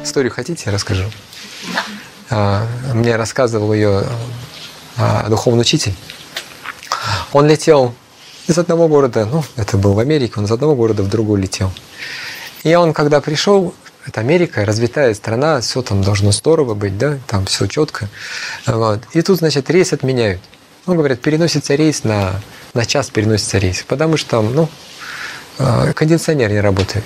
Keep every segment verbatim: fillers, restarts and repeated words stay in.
историю хотите, я расскажу? А, мне рассказывал ее а, духовный учитель. Он летел из одного города, ну, это был в Америке, он из одного города в другой летел. И он, когда пришел, это Америка, развитая страна, все там должно здорово быть, да, там все четко. Вот. И тут, значит, рейс отменяют. Ну, говорят, переносится рейс на, на час, переносится рейс, потому что там, ну, кондиционер не работает.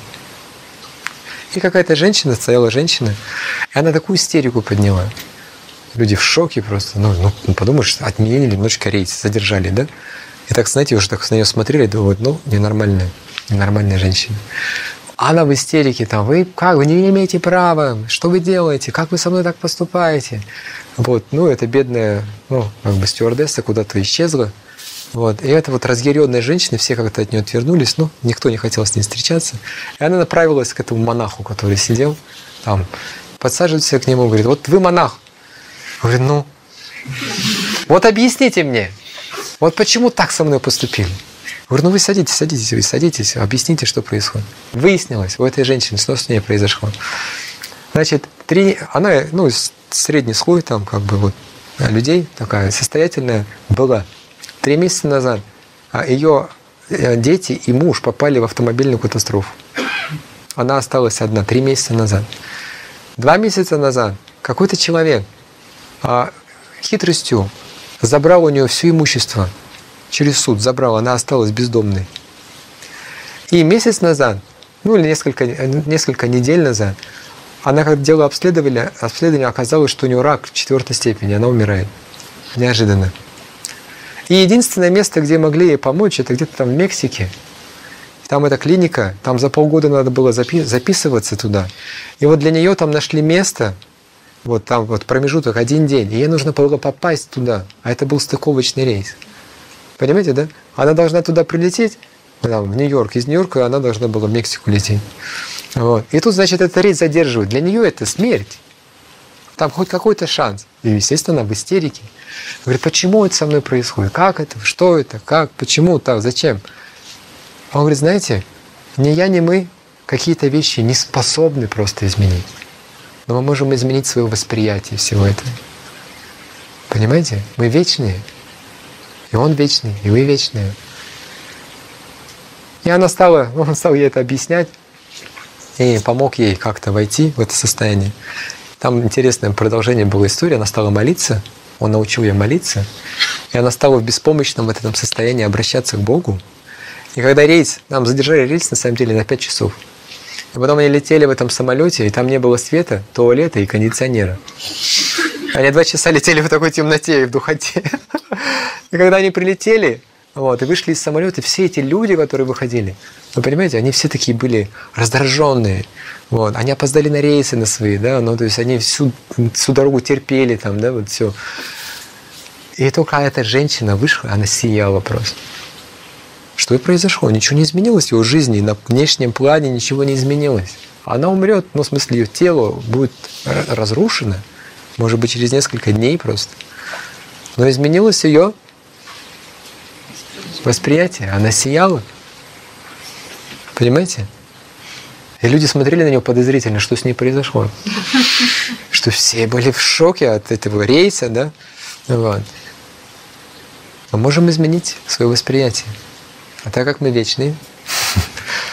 И какая-то женщина, стояла женщина, и она такую истерику подняла. Люди в шоке просто. Ну, ну подумаешь, отменили немножечко рейс, задержали, да? И так, знаете, уже так на нее смотрели, думают, ну, ненормальная, ненормальная женщина. Она в истерике, там, вы как, вы не имеете права, что вы делаете, как вы со мной так поступаете? Вот, ну, эта бедная, ну, как бы стюардесса куда-то исчезла. Вот, и эта вот разъяренная женщина, все как-то от нее отвернулись, ну, никто не хотел с ней встречаться. И она направилась к этому монаху, который сидел там, подсаживается к нему, говорит, вот вы монах. Говорит, ну, вот объясните мне, вот почему так со мной поступили? Говорю, ну вы садитесь, садитесь, вы садитесь, объясните, что происходит. Выяснилось у этой женщины, что с ней произошло. Значит, три, она, ну, средний слой там, как бы вот, людей, такая состоятельная была. Три месяца назад ее дети и муж попали в автомобильную катастрофу. Она осталась одна, три месяца назад. Два месяца назад какой-то человек хитростью забрал у нее все имущество. Через суд забрал, она осталась бездомной. И месяц назад, ну или несколько, несколько недель назад, она, когда делала обследование, обследование, оказалось, что у нее рак в четвертой степени, она умирает. Неожиданно. И единственное место, где могли ей помочь, это где-то там в Мексике. Там эта клиника, там за полгода надо было запи- записываться туда. И вот для нее там нашли место, вот там вот промежуток, один день, и ей нужно было попасть туда. А это был стыковочный рейс. Понимаете, да? Она должна туда прилететь, там, в Нью-Йорк, из Нью-Йорка она должна была в Мексику лететь. Вот. И тут, значит, этот рейс задерживают. Для нее это смерть. Там хоть какой-то шанс. И, естественно, она в истерике. Говорит, почему это со мной происходит? Как это? Что это? Как? Почему так? Зачем? Он говорит, знаете, ни я, ни мы какие-то вещи не способны просто изменить. Но мы можем изменить свое восприятие всего этого. Понимаете? Мы вечные. И он вечный, и вы вечные. И она стала, он стал ей это объяснять и помог ей как-то войти в это состояние. Там интересное продолжение было истории. Она стала молиться, он научил ее молиться, и она стала в беспомощном в этом состоянии обращаться к Богу. И когда рейс, нам задержали рейс на самом деле на пять часов. И потом они летели в этом самолете, и там не было света, туалета и кондиционера. Они два часа летели в такой темноте и в духоте. И когда они прилетели, вот, и вышли из самолета, все эти люди, которые выходили, вы понимаете, они все такие были раздраженные. Вот, они опоздали на рейсы на свои, да, ну, то есть они всю, всю дорогу терпели там, да, вот все. И только эта женщина вышла, она сияла просто. Что и произошло? Ничего не изменилось в его жизни, на внешнем плане ничего не изменилось. Она умрет, ну, в смысле, ее тело будет разрушено, может быть, через несколько дней просто. Но изменилось ее восприятие, она сияла. Понимаете? И люди смотрели на нее подозрительно, что с ней произошло. Что все были в шоке от этого рейса, да? Вот. Мы можем изменить свое восприятие. А так как мы вечные,